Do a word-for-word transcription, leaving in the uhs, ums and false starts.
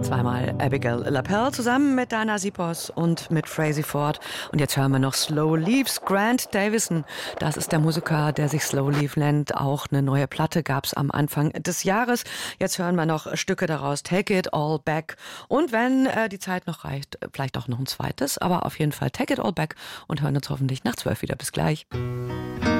Zweimal Abigail LaPelle zusammen mit Diana Sipos und mit Frazey Ford. Und jetzt hören wir noch Slow Leaves. Grant Davison, das ist der Musiker, der sich Slow Leaf nennt. Auch eine neue Platte gab es am Anfang des Jahres. Jetzt hören wir noch Stücke daraus. Take It All Back. Und wenn äh, die Zeit noch reicht, vielleicht auch noch ein zweites. Aber auf jeden Fall Take It All Back und hören uns hoffentlich nach zwölf wieder. Bis gleich.